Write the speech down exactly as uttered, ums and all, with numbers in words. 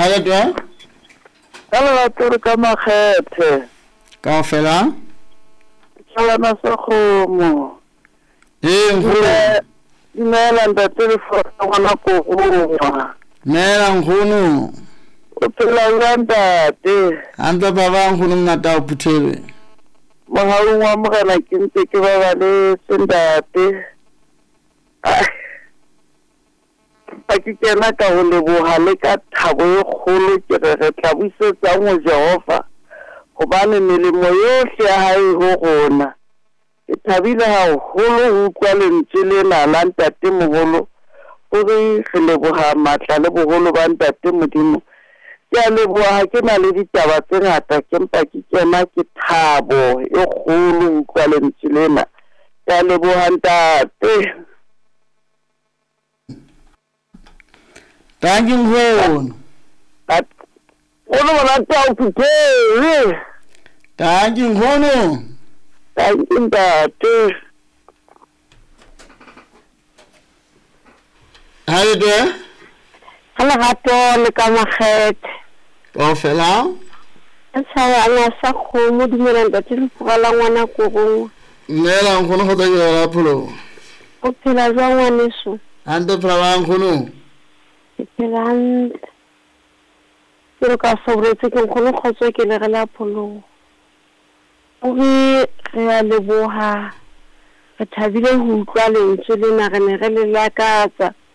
Hale twa? Hello, Doctor Kamakhethe. Kaofela? Salama sa khomo. Eh, nkgono. Dumela ntate for ngwana ko gongwa. Mela nkgono. O phela jwang ntate? Anta baba nkgono ngata o phuthebe. Mohalong wa mogala ke ntse ke ba ba le ntate. Pa ke kena ka go leboga le ka thabo e kgolo ke re re tla busetsa mo Jehova gobane melemo yohle ya hae ho rona. Ke thabile haholo ho utlwa lentswe lena la ntate moholo gore re leboga matla le boholo ba ntate Modimo. Ke a leboga ke na le ditaba tse ngata ke mpa ke kena ke thabo e kgolo ho utlwa lentswe lena. Ke a leboga ntate. Thank you nkgono. But ono bona tao phuthele. Thank you nkgono. Thank you ntate. Hale twa? Hala gato le Kamakhethe. Kaofela? Sa ana sa khomo dumela ntate le fogala ngwana ko gongwa. Mela nkgono go tla dira pholo. O phela jwang ngwaneso? Anta phela nkgono. Phela pero ka sobretse ke nkgono kgotswe ke le gela pholo. O re re a leboga re thabile ho utlwa lentswe lena re ne re le lakatsa